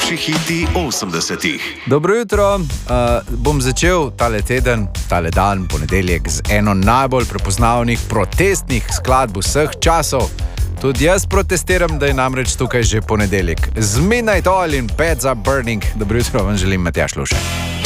najboljši hiti 80-ih. Dobro jutro, bom začel tale teden, tale dan, ponedeljek, z eno najbolj prepoznavnih protestnih skladb vseh časov. Tudi jaz protestiram, da je namreč tukaj že ponedeljek. Z Midnight Oil in Pets Are Burning. Dobro jutro, vam želim Matjaž Lušek.